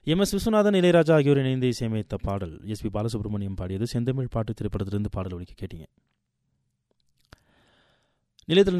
MS. Viswanathan, Ilaiyaraaja ஆகியோர் இணைந்து இசையமைத்த பாடல். எஸ்.பி. பாலசுப்ரமணியம் பாடியது. செந்தமிழ் பாட்டு திரைப்படத்திலிருந்து பாடல் ஒலிக்க கேட்டீங்க. நிலையத்தில்